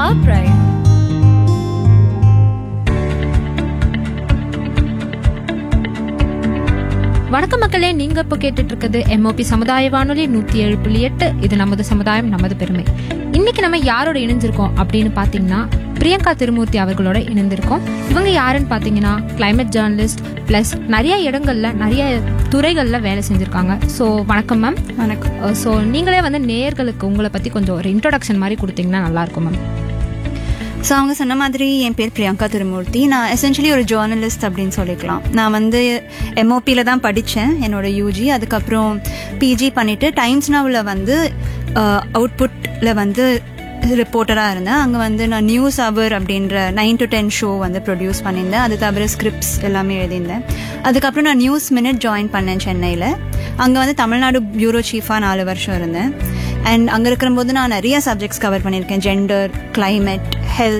our pride. வணக்கம் மக்களே, நீங்க இப்ப கேட்டுட்டு இருக்கிறது MOP சமுதாய வானொலி 107.8. இது நமது சமுதாயம் நமது பெருமை. இன்னைக்கு நம்ம யாரோட இணைஞ்சிருக்கோம் அப்படின்னு பாத்தீங்கன்னா பிரியங்கா திருமூர்த்தி அவர்களோட இணைந்திருக்கோம். இவங்க யாருன்னு பாத்தீங்கன்னா கிளைமேட் ஜேர்னலிஸ்ட் பிளஸ் நிறைய இடங்கள்ல நிறைய துறைகள்ல வேலை செஞ்சிருக்காங்க. ஸோ வணக்கம் மேம். வணக்கம். ஸோ நீங்களே வந்து நேயர்களுக்கு உங்களை பத்தி கொஞ்சம் ஒரு இன்ட்ரோடக்ஷன் மாதிரி கொடுத்தீங்கன்னா நல்லா இருக்கும் மேம். ஸோ அவங்க சொன்ன மாதிரி என் பேர் பிரியங்கா திருமூர்த்தி. நான் எசென்ஷியலி ஒரு ஜேர்னலிஸ்ட் அப்படின்னு சொல்லிக்கலாம். நான் வந்து MOPல தான் படித்தேன் என்னோட UG. அதுக்கப்புறம் PG பண்ணிவிட்டு டைம்ஸ் நவ்வில் வந்து அவுட்புட்டில் வந்து ரிப்போர்ட்டராக இருந்தேன். அங்கே வந்து நான் நியூஸ் அவர் அப்படின்ற 9 to 10 ஷோ வந்து ப்ரொடியூஸ் பண்ணியிருந்தேன். அது தவிர ஸ்கிரிப்ட்ஸ் எல்லாமே எழுதியிருந்தேன். அதுக்கப்புறம் நான் நியூஸ் மினிட் ஜாயின் பண்ணேன் சென்னையில். அங்கே வந்து தமிழ்நாடு பியூரோ சீஃபாக 4 வருஷம் இருந்தேன். அண்ட் அங்கே இருக்கிறபோது நான் நிறைய சப்ஜெக்ட்ஸ் கவர் பண்ணியிருக்கேன். Gender, climate,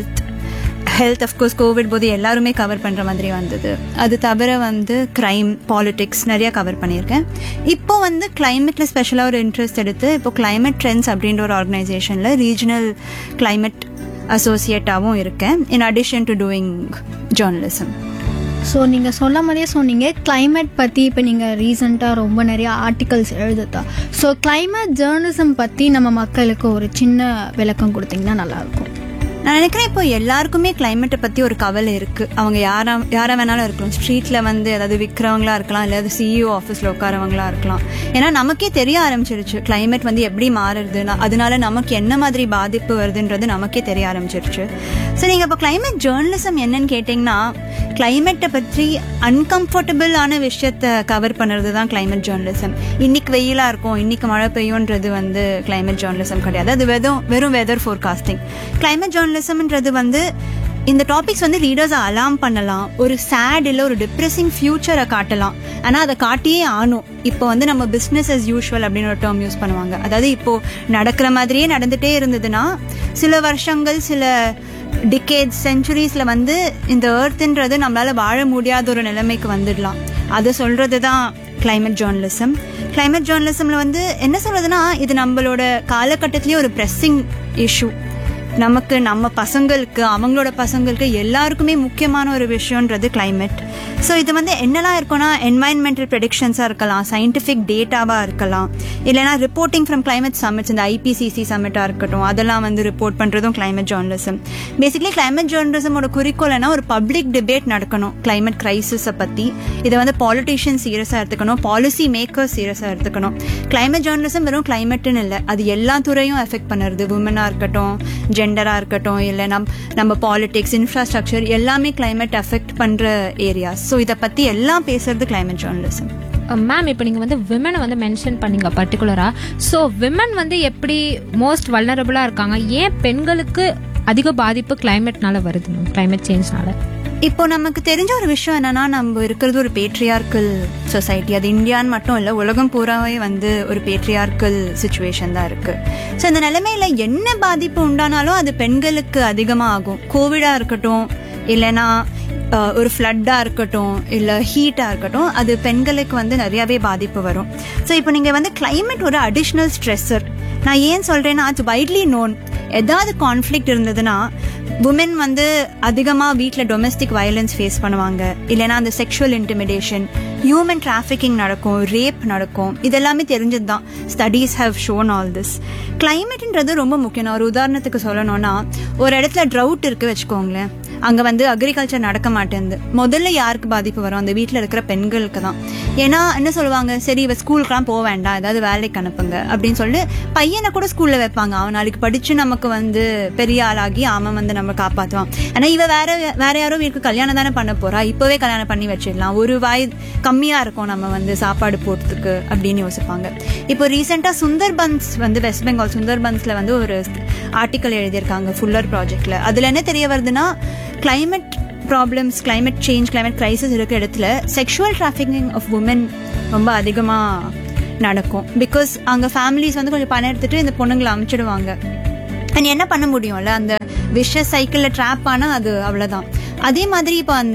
health of course Covid போது எல்லாருமே கவர் பண்ணுற மாதிரி வந்தது. அது தவிர வந்து க்ரைம், பாலிடிக்ஸ் நிறையா கவர் பண்ணியிருக்கேன். இப்போ வந்து கிளைமேட்டில் ஸ்பெஷலாக ஒரு இன்ட்ரெஸ்ட் எடுத்து இப்போ கிளைமேட் ட்ரெண்ட்ஸ் அப்படின்ற ஒரு ஆர்கனைசேஷனில் ரீஜனல் கிளைமேட் அசோசியேட்டாகவும் இருக்கேன், in addition to doing journalism. So நீங்கள் சொல்ல மாதிரியே சொன்னீங்க கிளைமேட் பற்றி. இப்போ நீங்கள் ரீசெண்டாக ரொம்ப நிறைய ஆர்டிகல்ஸ் எழுதுதா. ஸோ கிளைமேட் ஜேர்னலிசம் பற்றி நம்ம மக்களுக்கு ஒரு சின்ன விளக்கம் கொடுத்தீங்கன்னா நல்லாயிருக்கும். நான் நினைக்கிறேன் இப்போ எல்லாருக்குமே கிளைமேட்டை பற்றி ஒரு கவலை இருக்குது. அவங்க யாரா வேணாலும் இருக்கலாம். ஸ்ட்ரீட்டில் வந்து ஏதாவது விற்கிறவங்களா இருக்கலாம், இல்லை CEO ஆஃபீஸில் உட்காரவங்களா இருக்கலாம். ஏன்னா நமக்கே தெரிய ஆரம்பிச்சிருச்சு கிளைமேட் வந்து எப்படி மாறுறது, அதனால நமக்கு என்ன மாதிரி பாதிப்பு வருதுன்றது நமக்கே தெரிய ஆரம்பிச்சிருச்சு. ஸோ நீங்கள் இப்போ கிளைமேட் ஜேர்னலிசம் என்னன்னு கேட்டிங்கன்னா, கிளைமேட்டை பற்றி அன்கம்ஃபர்டபுளான விஷயத்தை கவர் பண்ணுறது தான் கிளைமேட் ஜேர்னலிசம். இன்னைக்கு வெயிலாக இருக்கும், இன்னைக்கு மழை பெய்யும்ன்றது வந்து கிளைமேட் ஜேர்னலிசம் கிடையாது. அது வெறும் வெதர் ஃபோர்காஸ்டிங். கிளைமேட் ஜேர்னலிசம்ன்றது வந்து இந்த டாபிக்ஸ் வந்து ரீடர்ஸை அலாம் பண்ணலாம், ஒரு சேட் இல்லை ஒரு டிப்ரெசிங் ஃபியூச்சரை காட்டலாம். ஆனால் அதை காட்டியே ஆனும். இப்போ வந்து நம்ம பிஸ்னஸ் as யூஷுவல் அப்படின்னு ஒரு டேர்ம் யூஸ் பண்ணுவாங்க. அதாவது இப்போ நடக்கிற மாதிரியே நடந்துகிட்டே இருந்ததுன்னா சில வருஷங்கள், சில டிகேட்ஸ், செஞ்சுரிஸ்ல வந்து இந்த எர்த்ன்றது நம்மளால வாழ முடியாத ஒரு நிலைமைக்கு வந்துடலாம். அதை சொல்றது தான் கிளைமேட் ஜேர்னலிசம். கிளைமேட் ஜேர்னலிசம்ல வந்து என்ன சொல்றதுன்னா, இது நம்மளோட காலகட்டத்திலேயே ஒரு ப்ரெஸ்ஸிங் இஷ்யூ. நமக்கு, நம்ம பசங்களுக்கு, அவங்களோட பசங்களுக்கு எல்லாருக்குமே முக்கியமான ஒரு விஷயன்றது கிளைமேட். ஸோ இது வந்து என்னெல்லாம் இருக்கும்னா, என்வாயன்மெண்டல் ப்ரெடிக்ஷன்ஸாக இருக்கலாம், சயின்டிஃபிக் டேட்டாவாக இருக்கலாம், இல்லைனா ரிப்போர்ட்டிங் ஃப்ரம் கிளைமேட் சமிட்ஸ், இந்த IPCC சமிட்டாக இருக்கட்டும், அதெல்லாம் வந்து ரிப்போர்ட் பண்ணுறதும் கிளைமேட் ஜேர்னலிசம். பேசிக்கலி கிளைமேட் ஜேர்னலிசமோட குறிக்கோள்னா ஒரு பப்ளிக் டிபேட் நடக்கணும் கிளைமேட் கிரைசிஸை பற்றி. இதை வந்து பாலிட்டிஷியன் சீரியஸாக எடுத்துக்கணும், பாலிசி மேக்கர்ஸ் சீரியஸாக எடுத்துக்கணும். கிளைமேட் ஜேர்னலிசம் வெறும் கிளைமேட்டுன்னு இல்லை, அது எல்லா துறையும் எஃபெக்ட் பண்ணுறது. உமனாக இருக்கட்டும், ஜெண்டராக இருக்கட்டும், இல்லை நம்ம பாலிடிக்ஸ், இன்ஃப்ராஸ்ட்ரக்சர் எல்லாமே கிளைமேட் அஃபெக்ட் பண்ணுற ஏரியாஸ். ஸோ இதை பற்றி எல்லாம் பேசுறது கிளைமேட் ஜேர்னலிசம். மேம், இப்போ நீங்கள் வந்து விமனை வந்து மென்ஷன் பண்ணீங்க பர்டிகுலராக. ஸோ விமன் வந்து எப்படி மோஸ்ட் வல்னரபுளாக இருக்காங்க? ஏன் பெண்களுக்கு அதிக பாதிப்பு கிளைமேட்னால வருது மேம், கிளைமேட் சேஞ்ச்னால? இப்போ நமக்கு தெரிஞ்ச ஒரு விஷயம் என்னன்னா, நம்ம இருக்கிறது ஒரு பேட்ரியார்க்கல் சொசைட்டி. அது இந்தியான்னு மட்டும் இல்லை, உலகம் பூராவே வந்து ஒரு பேட்ரியார்க்கல் சிச்சுவேஷன் தான் இருக்கு. ஸோ இந்த நிலைமையில என்ன பாதிப்பு உண்டானாலும் அது பெண்களுக்கு அதிகமாக ஆகும். கோவிடாக இருக்கட்டும், இல்லைன்னா ஒரு ஃப்ளட்டாக இருக்கட்டும், இல்லை ஹீட்டாக இருக்கட்டும், அது பெண்களுக்கு வந்து நிறையாவே பாதிப்பு வரும். ஸோ இப்போ நீங்கள் வந்து கிளைமேட் ஒரு அடிஷ்னல் ஸ்ட்ரெஸ்ஸர். நான் ஏன் சொல்கிறேன்னா, அது வைட்லி நோன். ஏதாவது கான்ஃப்ளிக்ட் இருந்ததுன்னா உமன் வந்து அதிகமாக வீட்டில் டொமெஸ்டிக் வயலன்ஸ் ஃபேஸ் பண்ணுவாங்க, இல்லைனா அந்த செக்ஷுவல் இன்டிமிடேஷன், ஹியூமன் டிராஃபிக்கிங் நடக்கும், ரேப் நடக்கும். இதெல்லாமே தெரிஞ்சது தான். Studies have shown all this. கிளைமேட்ன்றது ரொம்ப முக்கியம். ஒரு உதாரணத்துக்கு சொல்லணும்னா, ஒரு இடத்துல ட்ரவுட் இருக்கு வச்சுக்கோங்களேன், அங்கே வந்து அக்ரிகல்ச்சர் நடக்க மாட்டேங்குது. முதல்ல யாருக்கு பாதிப்பு வரும்? அந்த வீட்டில் இருக்கிற பெண்களுக்கு தான். ஏன்னா என்ன சொல்லுவாங்க, சரி இவ ஸ்கூலுக்குலாம் போக வேண்டாம், ஏதாவது வேலைக்கு அனுப்புங்க அப்படின்னு சொல்லிட்டு பையனை கூட ஸ்கூலில் வைப்பாங்க. அவன் நாளைக்கு படித்து நமக்கு வந்து பெரிய ஆளாகி அவன் வந்து நம்ம காப்பாற்றுவான். ஆனால் இவ வேற யாரோ வீட்டுக்கு கல்யாணம் தானே பண்ண போறா, இப்போவே கல்யாணம் பண்ணி வச்சிடலாம், ஒரு வாய் கம்மியாக இருக்கும் நம்ம வந்து சாப்பாடு போடுறதுக்கு அப்படின்னு யோசிப்பாங்க. இப்போ ரீசெண்டாக சுந்தர்பன்ஸ் வந்து வெஸ்ட் பெங்கால் சுந்தர்பன்ஸில் வந்து ஒரு ஆர்டிக்கல் எழுதியிருக்காங்க ஃபுல்லர் ப்ராஜெக்டில். அதில் என்ன தெரிய வருதுன்னா, climate problems, climate change, climate crisis இருக்கிற இடத்துல செக்ஷுவல் டிராஃபிக்கிங் ஆஃப் உமன் ரொம்ப அதிகமாக நடக்கும். பிகாஸ் அங்கே ஃபேமிலிஸ் வந்து கொஞ்சம் பணம் எடுத்துகிட்டு இந்த பொண்ணுங்களை அமைச்சிடுவாங்க. அண்ட் என்ன பண்ண முடியும்ல, அந்த விஷஸ் சைக்கிளில் ட்ராப் ஆனால் அது அவ்வளோதான். அதே மாதிரி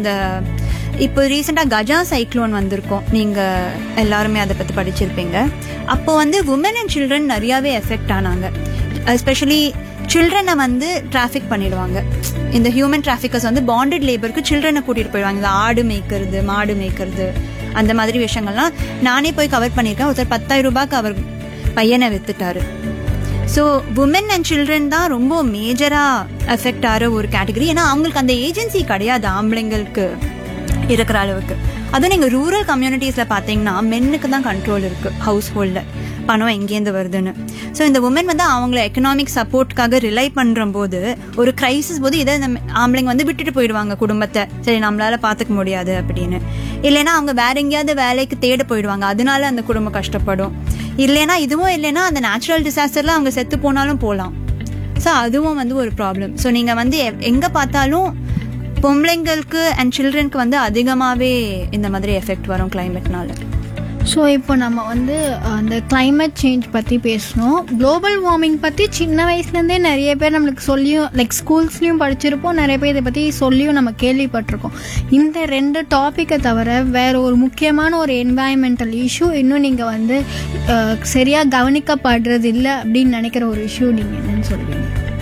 இப்போ ரீசெண்டாக கஜா சைக்ளோன் வந்திருக்கோம், நீங்கள் எல்லாருமே அதை பற்றி படிச்சிருப்பீங்க. அப்போ வந்து உமன் அண்ட் சில்ட்ரன் நிறையாவே எஃபெக்ட் ஆனாங்க. எஸ்பெஷலி சில்ட்ரனை வந்து டிராஃபிக் பண்ணிடுவாங்க. இந்த ஹியூமன் டிராஃபிக்கர்ஸ் வந்து பாண்டட் லேபருக்கு சில்ட்ரனை கூட்டிட்டு போயிடுவாங்க. இந்த ஆடு மேய்க்கிறது, மாடு மேய்க்கிறது, அந்த மாதிரி விஷயங்கள்லாம் நானே போய் கவர் பண்ணியிருக்கேன். ஒருத்தர் 10,000 ரூபாய்க்கு அவர் பையனை வித்துட்டாரு. ஸோ உமன் அண்ட் சில்ட்ரன் தான் ரொம்ப மேஜராக அஃபெக்ட் ஆகிற ஒரு கேட்டகரி. ஏன்னா அவங்களுக்கு அந்த ஏஜென்சி கிடையாது ஆம்பளைங்களுக்கு இருக்கிற அளவுக்கு. அதுவும் நீங்கள் ரூரல் கம்யூனிட்டிஸில் பார்த்தீங்கன்னா மென்னுக்கு தான் கண்ட்ரோல் இருக்குது ஹவுஸ் ஹோல்டில், பணம் எங்கேருந்து வருதுன்னு. ஸோ இந்த உமன் வந்து அவங்கள எக்கனாமிக் சப்போர்ட்காக ரிலை பண்ணுற போது, ஒரு கிரைசிஸ் போது இதை இந்த ஆம்பளைங்க வந்து விட்டுட்டு போயிடுவாங்க குடும்பத்தை. சரி, நம்மளால பார்த்துக்க முடியாது அப்படின்னு. இல்லைன்னா அவங்க வேற எங்கேயாவது வேலைக்கு தேட போயிடுவாங்க, அதனால அந்த குடும்பம் கஷ்டப்படும். இல்லைன்னா இதுவும் இல்லைன்னா அந்த நேச்சுரல் டிசாஸ்டர்ல அவங்க செத்து போனாலும் போகலாம். ஸோ அதுவும் வந்து ஒரு ப்ராப்ளம். ஸோ நீங்கள் வந்து எங்கே பார்த்தாலும் பொம்பளைங்களுக்கு அண்ட் சில்ட்ரனுக்கு வந்து அதிகமாகவே இந்த மாதிரி எஃபெக்ட் வரும் கிளைமேட்னால. ஸோ இப்போ நம்ம வந்து அந்த climate சேஞ்ச் பற்றி பேசணும். குளோபல் வார்மிங் பற்றி சின்ன வயசுலேருந்தே நிறைய பேர் நம்மளுக்கு சொல்லியும், லைக் ஸ்கூல்ஸ்லேயும் படிச்சிருப்போம், நிறைய பேர் இதை பற்றி சொல்லியும் நம்ம கேள்விப்பட்டிருக்கோம். இந்த 2 டாப்பிக்கை தவிர வேற ஒரு முக்கியமான ஒரு என்வாயன்மெண்டல் இஷ்யூ இன்னும் நீங்கள் வந்து சரியாக கவனிக்கப்படுறது இல்லை அப்படின்னு நினைக்கிற ஒரு இஷ்யூ நீங்கள் என்னன்னு சொல்லுவீங்க?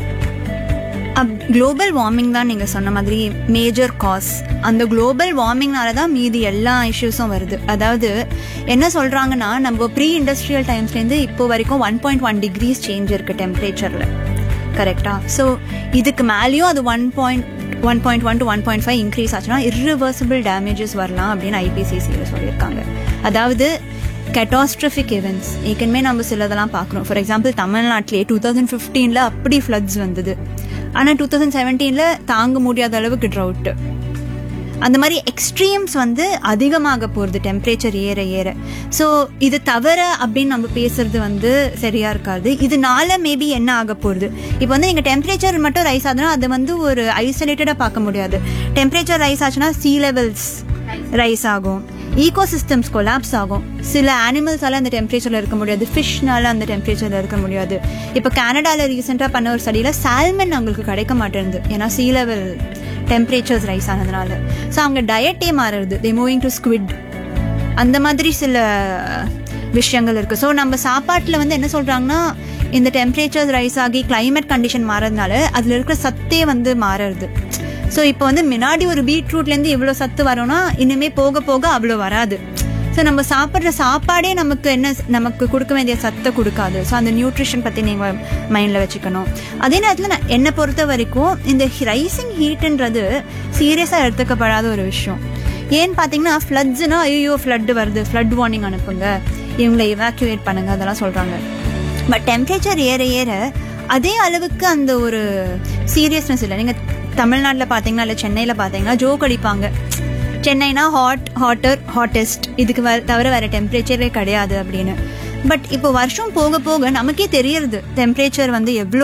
குளோபல் வார்மிங் தான் நீங்கள் சொன்ன மாதிரி மேஜர் காஸ். அந்த குளோபல் வார்மிங்னால தான் மீதி எல்லா இஷ்யூஸும் வருது. அதாவது என்ன சொல்கிறாங்கன்னா, நம்ம ப்ரீ இண்டஸ்ட்ரியல் டைம்ஸ்லேருந்து இப்போ வரைக்கும் 1.1 டிகிரிஸ் சேஞ்ச் இருக்குது டெம்பரேச்சரில், கரெக்டாக? ஸோ இதுக்கு மேலேயும் அது 1.1 to 1.5 இன்க்ரீஸ் ஆச்சுன்னா இர்ரிவர்சிபிள் டேமேஜஸ் வரலாம் அப்படின்னு ஐபிசிசியில் சொல்லியிருக்காங்க. அதாவது கேட்டாஸ்ட்ரஃபிக் இவெண்ட்ஸ் ஏற்கனவே நம்ம சிலதெல்லாம் பார்க்குறோம். ஃபார் எக்ஸாம்பிள் தமிழ்நாட்டிலே 2015 அப்படி ஃப்ளட்ஸ் வந்தது. ஆனால் 2017 தாங்க முடியாத அளவுக்கு ட்ரவுட்டு. அந்த மாதிரி எக்ஸ்ட்ரீம்ஸ் வந்து அதிகமாக போகிறது டெம்பரேச்சர் ஏற ஏற. ஸோ இது தவிர அப்படின்னு நம்ம பேசுறது வந்து சரியா இருக்காது. இதனால மேபி என்ன ஆக போகுது, இப்போ வந்து நீங்கள் டெம்பரேச்சர் மட்டும் ரைஸ் ஆகுதுன்னா அது வந்து ஒரு ஐசோலேட்டடாக பார்க்க முடியாது. டெம்பரேச்சர் ரைஸ் ஆச்சுன்னா சீ லெவல்ஸ் ரைஸ் ஆகும், ஈகோசிஸ்டம்ஸ் கொலாப்ஸ் ஆகும். சில அனிமல்ஸால அந்த டெம்பரேச்சரில் இருக்க முடியாது, ஃபிஷ்னால அந்த டெம்பரேச்சரில் இருக்க முடியாது. இப்போ கனடாவில் ரீசெண்டாக பண்ண ஒரு ஸ்டடியில் சால்மன் அவங்களுக்கு கிடைக்க மாட்டேங்குது, ஏன்னா சீ லெவல் டெம்பரேச்சர்ஸ் ரைஸ் ஆனதுனால. ஸோ அவங்க டயட்டே மாறுறது, தே மூவிங் டு ஸ்குவிட், அந்த மாதிரி சில விஷயங்கள் இருக்குது. ஸோ நம்ம சாப்பாட்டில் வந்து என்ன சொல்கிறாங்கன்னா, இந்த டெம்பரேச்சர்ஸ் ரைஸ் ஆகி கிளைமேட் கண்டிஷன் மாறதுனால அதில் இருக்கிற சத்தே வந்து மாறுறது. ஸோ இப்போ வந்து முன்னாடி ஒரு பீட்ரூட்லேருந்து இவ்வளோ சத்து வரோம்னா இனிமேல் போக போக அவ்வளோ வராது. ஸோ நம்ம சாப்பிட்ற சாப்பாடே நமக்கு கொடுக்க வேண்டிய சத்தை கொடுக்காது. ஸோ அந்த நியூட்ரிஷன் பற்றி நீங்கள் மைண்டில் வச்சுக்கணும். அதே நேரத்தில் என்னை பொறுத்த வரைக்கும் இந்த ரைசிங் ஹீட்டுன்றது சீரியஸாக எடுத்துக்கப்படாத ஒரு விஷயம். ஏன்னு பார்த்தீங்கன்னா, ஃப்ளட்ஸ்னா ஐயோ ஃப்ளட்டு வருது, ஃப்ளட் வார்னிங் அனுப்புங்க, இவங்களை எவாக்குவேட் பண்ணுங்க, அதெல்லாம் சொல்கிறாங்க. பட் டெம்பரேச்சர் ஏற ஏற அதே அளவுக்கு அந்த ஒரு சீரியஸ்னஸ் இல்லை. நீங்கள் தமிழ்நாட்டில் பார்த்தீங்கன்னா இல்லை சென்னையில் பார்த்தீங்கன்னா ஜோக் அடிப்பாங்க, சென்னைனா ஹாட்டஸ்ட், இதுக்கு தவிர வேறு டெம்பரேச்சரே கிடையாது அப்படின்னு. பட் இப்போ வருஷம் போக போக நமக்கே தெரியறது டெம்பரேச்சர் வந்து எவ்வளோ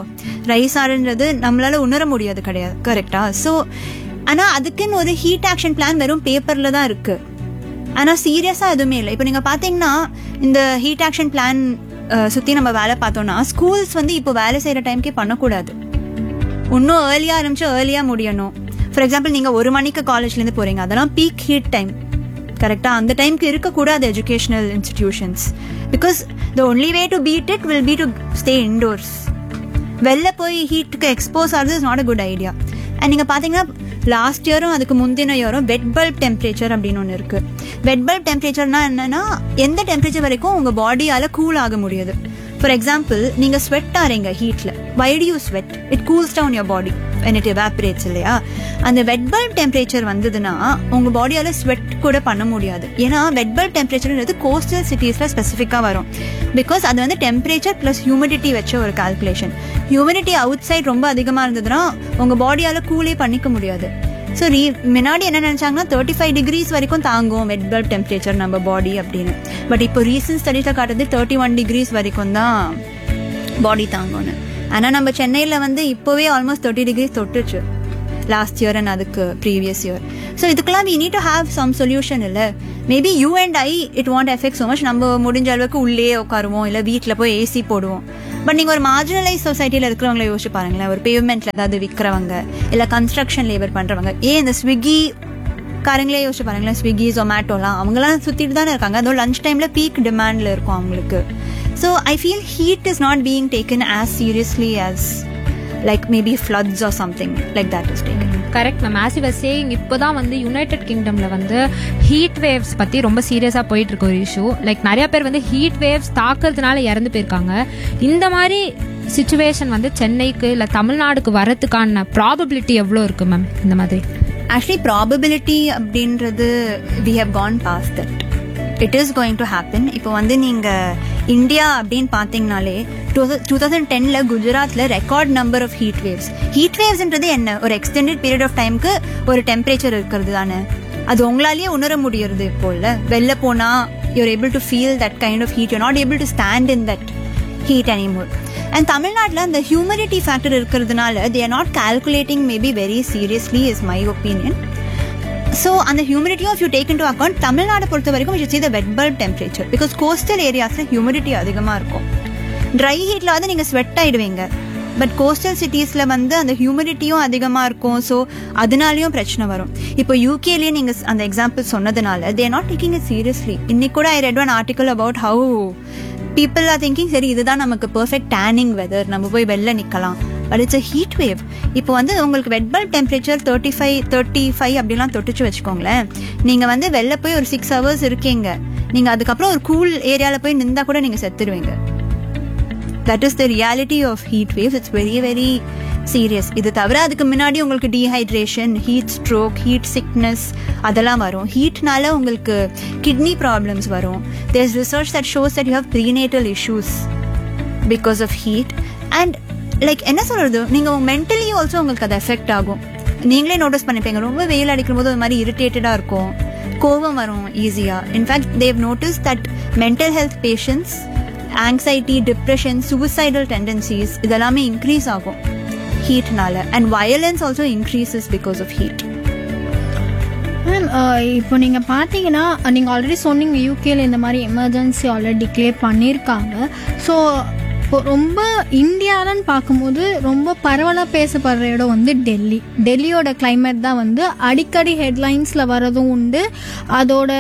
ரைஸ் ஆகுன்றது நம்மளால உணர முடியாது கிடையாது, கரெக்டா? ஸோ ஆனால் அதுக்குன்னு ஒரு ஹீட் ஆக்ஷன் பிளான் வெறும் பேப்பரில் தான் இருக்குது, ஆனால் சீரியஸாக எதுவுமே இல்லை. இப்போ நீங்கள் பார்த்தீங்கன்னா இந்த ஹீட் ஆக்ஷன் பிளான் சுற்றி நம்ம வேலை பார்த்தோம்னா, ஸ்கூல்ஸ் வந்து இப்போ வேலை செய்கிற டைம்க்கே பண்ணக்கூடாது, இன்னும் ஏர்லியாக ஆரம்பிச்சு ஏர்லியாக முடியணும். ஃபார் எக்ஸாம்பிள் நீங்கள் 1 மணிக்கு காலேஜ்லேருந்து போகிறீங்க, அதெல்லாம் பீக் ஹீட் டைம், கரெக்டாக? அந்த டைமுக்கு இருக்கக்கூடாது educational institutions. Because the only way to beat it will be to stay indoors. வெளில போய் ஹீட்டுக்கு எக்ஸ்போஸ் ஆகிறது is not a good idea. And நீங்கள் பார்த்தீங்கன்னா லாஸ்ட் இயரும் அதுக்கு முந்தின இயரும் வெட் பல்ப் டெம்பரேச்சர் அப்படின்னு ஒன்று இருக்குது. வெட் பல்ப் டெம்பரேச்சர்னா என்னன்னா, எந்த டெம்பரேச்சர் வரைக்கும் உங்கள் பாடியால் கூல் ஆக முடியாது. ஃபார் எக்ஸாம்பிள், நீங்கள் ஸ்வெட் ஆறீங்க ஹீட்டில், why do you sweat? It cools down your body when it evaporates, இல்லையா? அந்த வெட் பல்ப் டெம்பரேச்சர் வந்ததுன்னா உங்கள் பாடியால் ஸ்வெட் கூட பண்ண முடியாது. ஏன்னா வெட் பல்ப் டெம்பரேச்சர்ன்றது கோஸ்டல் சிட்டிஸில் ஸ்பெசிஃபிக்காக வரும். பிகாஸ் அது வந்து டெம்பரேச்சர் ப்ளஸ் ஹியூமிடிட்டி வச்ச ஒரு கால்குலேஷன். ஹியூமிடிட்டி அவுட் சைட் ரொம்ப அதிகமாக இருந்ததுன்னா உங்கள் பாடியால் கூலே பண்ணிக்க முடியாது. ஸோ முன்னாடி என்ன நினச்சாங்கன்னா 35 டிகிரிஸ் வரைக்கும் தாங்கும் வெட் பல்ப் டெம்பரேச்சர் நம்ம பாடி அப்படின்னு. பட் இப்போ ரீசன்ட் ஸ்டடீஸில் காட்டுறது 31 டிகிரிஸ் வரைக்கும் தான் பாடி தாங்கும்னு. ஆனால் நம்ம சென்னையில் வந்து இப்போவே almost 30 decrease தொட்டுச்சு last year and அதுக்கு ப்ரீவியஸ் இயர். ஸோ இதுக்கெல்லாம் we need to have some solution. இல்லை maybe you and I it won't affect so much. நம்ம முடிஞ்ச அளவுக்கு உள்ளே உட்காருவோம், இல்லை வீட்டில் போய் ஏசி போடுவோம். பட் நீங்கள் ஒரு மார்ஜினலைஸ் சொசைட்டியில் இருக்கிறவங்கள யோசிச்சு பாருங்களேன், ஒரு பேவ்மெண்ட்டில் ஏதாவது விற்கிறவங்க, இல்லை கன்ஸ்ட்ரக்ஷன் லேபர் பண்ணுறவங்க, இந்த ஸ்விக்கி காரங்களே யோசிச்சு பாருங்களேன், ஸ்விக்கி ஜொமேட்டோலாம் அவங்களாம் சுற்றிட்டு தானே இருக்காங்க. அதுவும் லஞ்ச் டைமில் பீக் டிமாண்டில் இருக்கும் அவங்களுக்கு. So I feel heat is not being taken as seriously as like maybe floods or something like that is taken. Correct ma'am. As you were saying, இப்போதான் வந்து யுனைடெட் கிங்டம்ல வந்து ஹீட் வேவ்ஸ் பத்தி ரொம்ப சீரியஸா போயிட்டு இருக்க ஒரு இஷ்யூ. லைக் நிறைய பேர் வந்து ஹீட் வேவ்ஸ் தாக்குறதுனால இறந்து போயிருக்காங்க. இந்த மாதிரி சிச்சுவேஷன் வந்து சென்னைக்கு இல்ல தமிழ்நாடுக்கு வரதுக்கான ப்ராபபிலிட்டி எவ்வளோ இருக்கு மேம்? இந்த மாதிரி ஆக்சுவலி ப்ராபபிலிட்டி அப்படின்றது we have gone past that. It is going to happen. இப்போ வந்து நீங்க இந்தியா அப்படின்னு பார்த்தீங்கனாலே 2010ல குஜராத்ல ரெக்கார்ட் நம்பர் ஆஃப் ஹீட் வேவ்ஸ்ன்றது என்ன, ஒரு எக்ஸ்டெண்டட் பீரியட் ஆஃப் டைமுக்கு ஒரு டெம்பரேச்சர் இருக்கிறது தானே. அது உங்களாலேயே உணர முடியறது. இப்போ இல்ல வெளில போனா you're able to feel that kind of heat. You're not able to stand in that heat anymore. And தமிழ்நாட்டில் அந்த ஹியூமிடிட்டி ஃபேக்டர் இருக்கிறதுனால they are not calculating maybe very seriously is my opinion. So அந்த humidity of you take into account, Tamil Nadu பொறுத்த வரைக்கும் we should see the wet bulb temperature because coastal areasல humidity அதிகமாக இருக்கும். Try ஹீட்டில் வந்து நீங்கள் ஸ்வெட் ஆகிடுவீங்க. பட் கோஸ்டல் சிட்டிஸில் வந்து அந்த ஹியூமிடிட்டியும் அதிகமாக இருக்கும். ஸோ அதனாலையும் பிரச்சனை வரும். இப்போ யூகேலேயே நீங்கள் அந்த எக்ஸாம்பிள் சொன்னதுனால they are not taking it seriously. இன்னைக்கு கூட I read one article about how people are thinking சரி இதுதான் நமக்கு perfect tanning weather, நம்ம போய் வெளில நிற்கலாம். But it's a heat wave. இப்போ வந்து உங்களுக்கு வெட் பல்ப் டெம்பரேச்சர் 35 அப்படிலாம் தொட்டுச்சு வச்சுக்கோங்களேன். நீங்கள் வந்து வெளில போய் ஒரு 6 hours இருக்கீங்க, நீங்கள் அதுக்கப்புறம் ஒரு கூல் ஏரியாவில் போய் நின்றா கூட நீங்கள் செத்துடுவீங்க. That is the reality of heat waves. It's very very serious. இது தவிர அதுக்கு முன்னாடி உங்களுக்கு dehydration, heat stroke, heat sickness அதெல்லாம் வரும். ஹீட்னால உங்களுக்கு கிட்னி ப்ராப்ளம்ஸ் வரும். There is research that shows that you have prenatal issues because of heat. And like என்ன சொல்றது, நீங்கள் மென்டலி ஆல்சோ உங்களுக்கு அது எஃபெக்ட் ஆகும். நீங்களே நோட்டீஸ் பண்ணிப்பீங்க, ரொம்ப வெயில் அடிக்கும் போது ஒரு மாதிரி இரிட்டேட்டடாக இருக்கும், கோவம் வரும் ஈஸியாக. In fact Dev notice that mental health patients anxiety, depression, suicidal tendencies இதெல்லாமே இன்க்ரீஸ் ஆகும் ஹீட்னால. And violence also increases because of heat. Ma'am இப்போ நீங்கள் பார்த்தீங்கன்னா நீங்கள் ஆல்ரெடி சொன்னீங்க யூகேல இந்த மாதிரி எமர்ஜென்சி ஆல்ரெடி டிக்ளேர் பண்ணியிருக்காங்க. ஸோ இப்போ ரொம்ப இந்தியாவில்னு பார்க்கும்போது ரொம்ப பரவலாக பேசப்படுற இடம் வந்து டெல்லியோட கிளைமேட் தான் வந்து அடிக்கடி ஹெட்லைன்ஸில் வரதும் உண்டு. அதோட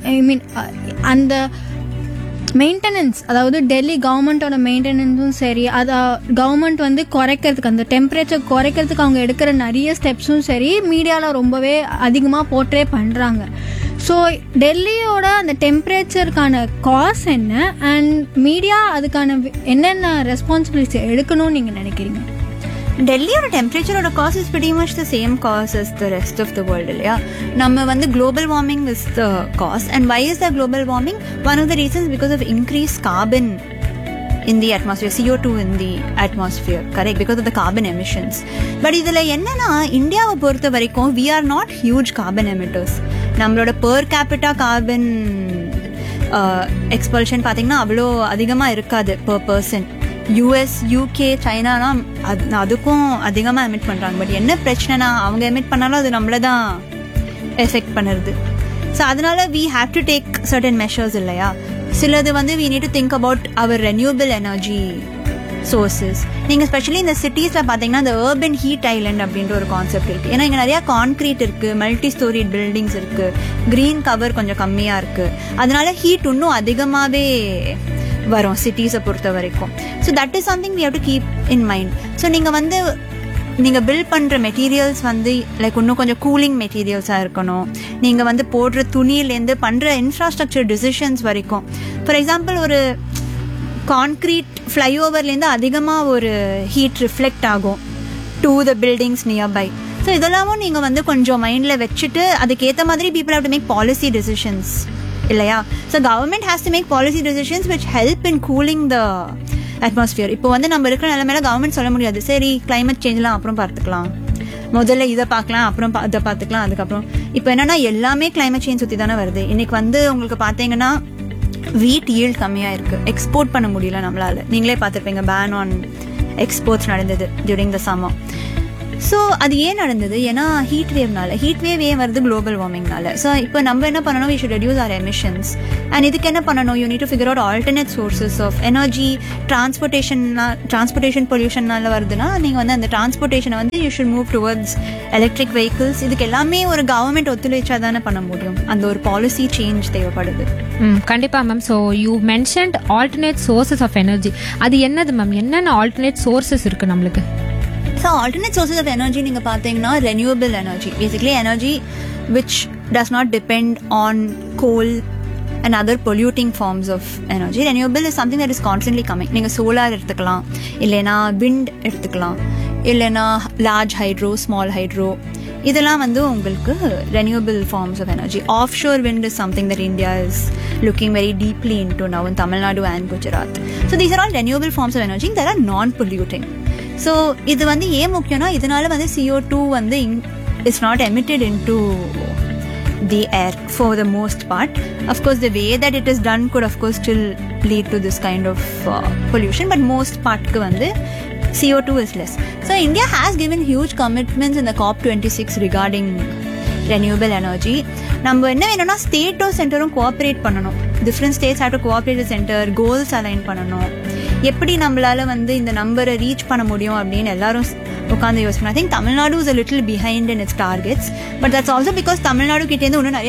அந்த மெயின்டெனன்ஸ், அதாவது டெல்லி கவர்மெண்ட்டோட மெயின்டெனன்ஸும் சரி, அதை கவர்மெண்ட் வந்து குறைக்கிறதுக்கு, அந்த டெம்பரேச்சர் குறைக்கிறதுக்கு அவங்க எடுக்கிற நிறைய ஸ்டெப்ஸும் சரி மீடியாவில் ரொம்பவே அதிகமாக போர்ட்ரே பண்ணுறாங்க. ஸோ டெல்லியோட அந்த டெம்பரேச்சருக்கான காஸ் என்ன, அண்ட் மீடியா அதுக்கான என்னென்ன ரெஸ்பான்சிபிலிட்டி எடுக்கணும்னு நீங்கள் நினைக்கிறீங்க? டெல்லியோட டெம்பரேச்சரோட cos is pretty much the same cause as the rest of the world இல்லையா. நம்ம வந்து global warming is the cause. And why is the global warming? One of the reasons because of increased carbon in the atmosphere, CO2 in the atmosphere, correct, because of the carbon emissions. But இதில் என்னன்னா இந்தியாவை பொறுத்த வரைக்கும் we are not huge carbon emitters. நம்மளோட per capita carbon expulsion பார்த்தீங்கன்னா அவ்வளோ அதிகமாக இருக்காது per person. யூஎஸ், யூகே, சைனாலாம் அதுக்கும் அதிகமாக எமிட் பண்ணுறாங்க. பட் என்ன பிரச்சனைனா அவங்க எமிட் பண்ணாலும் அது நம்மளை தான் எஃபெக்ட் பண்ணுறது. ஸோ அதனால we have to take certain measures இல்லையா. சிலது வந்து we need to think about our renewable energy sources. நீங்கள் ஸ்பெஷலி இந்த சிட்டிஸில் பார்த்தீங்கன்னா இந்த urban heat island அப்படின்ற ஒரு கான்செப்ட் இருக்குது. ஏன்னா இங்கே நிறையா கான்க்ரீட் இருக்குது, மல்டி ஸ்டோரி பில்டிங்ஸ் இருக்குது, க்ரீன் கவர் கொஞ்சம் கம்மியாக இருக்குது. அதனால ஹீட் இன்னும் அதிகமாகவே வரும் சிட்டிஸை பொறுத்த வரைக்கும். So that is something we have to keep in mind. So நீங்கள் பில்ட் பண்ணுற மெட்டீரியல்ஸ் வந்து லைக் இன்னும் கொஞ்சம் கூலிங் மெட்டீரியல்ஸாக இருக்கணும். நீங்கள் வந்து போடுற துணியிலேருந்து பண்ணுற இன்ஃப்ராஸ்ட்ரக்சர் டிசிஷன்ஸ் வரைக்கும். ஃபார் எக்ஸாம்பிள் ஒரு கான்க்ரீட் ஃப்ளைஓவர்லேருந்து அதிகமாக ஒரு ஹீட் ரிஃப்ளெக்ட் ஆகும் to the buildings nearby. So இதெல்லாமும் நீங்கள் வந்து கொஞ்சம் மைண்டில் வச்சுட்டு அதுக்கேற்ற மாதிரி people have to make policy decisions இல்லையா. So government has to make policy decisions which help in cooling the atmosphere. இப்போ வந்து நம்ம இருக்கிற நிலைமையில கவர்மெண்ட் சொல்ல முடியாது சரி கிளைமேட் சேஞ்ச்லாம் அப்புறம் பார்த்துக்கலாம், முதல்ல இதை பார்க்கலாம், அப்புறம் அதை பார்த்துக்கலாம், அதுக்கப்புறம். இப்போ என்னன்னா எல்லாமே கிளைமேட் சேஞ்ச் சுற்றி தானே வருது. இன்னைக்கு வந்து உங்களுக்கு பார்த்தீங்கன்னா வீட் ஈல்ட் கம்மியாக இருக்குது, எக்ஸ்போர்ட் பண்ண முடியல நம்மளால. நீங்களே பார்த்துருப்பீங்க பேன் ஆன் எக்ஸ்போர்ட்ஸ் நடந்தது டியூரிங் த சம்மர். ஸோ அது ஏன் நடந்தது? ஏன்னா ஹீட் வேவ்னால. ஹீட் வேவ் ஏன் வருது? குளோபல் வார்மிங்னால. ஸோ இப்போ நம்ம என்ன பண்ணணும்? We should reduce R emissions. And இதுக்கு என்ன பண்ணணும்? You need to figure out alternate sources of energy. Transportation பொல்யூஷன்னால வருதுன்னா நீங்கள் வந்து அந்த டிரான்ஸ்போர்ட்டேஷனை வந்து you should move towards electric vehicles. இதுக்கு எல்லாமே ஒரு கவர்மெண்ட் ஒத்துழைச்சா தானே பண்ண முடியும். அந்த ஒரு பாலிசி சேஞ்ச் தேவைப்படுது. கண்டிப்பாக ma'am. So you mentioned alternate sources of energy. அது என்னது மேம்? என்னென்ன ஆல்டர்னேட் சோர்சஸ் இருக்குது நம்மளுக்கு? So alternate sources of energy நீங்கள் பார்த்தீங்கன்னா renewable energy, basically energy which does not depend on coal and other polluting forms of energy. Renewable is something that is constantly coming. நீங்கள் solar எடுத்துக்கலாம், இல்லைனா wind எடுத்துக்கலாம், இல்லைனா large hydro, small hydro, இதெல்லாம் வந்து உங்களுக்கு renewable forms of energy. Offshore wind is something that India is looking very deeply into now in Tamil Nadu and Gujarat. So these are all renewable forms of energy that are non-polluting. So இது வந்து ஏன் முக்கியம்னா இதனால வந்து CO2 வந்து is not emitted into the air for the most part. Of course, the way that it is done could of course still lead to this kind of pollution, but most part ku vande CO2 is less. So India has given huge commitments in the COP26 regarding renewable energy. நம்ம என்ன வேணும்னா ஸ்டேட்டும் சென்டரும் cooperate பண்ணணும். Different states have to cooperate with centre, goals align பண்ணணும். எப்படி நம்மளால வந்து இந்த நம்பரை ரீச் பண்ண முடியும் அப்படின்னு எல்லாரும் உட்காந்து யோசிக்கணும். I think Tamil Nadu is a little behind in its targets, but that's also because Tamil Nadu கிட்டேருந்து இன்னும் நிறைய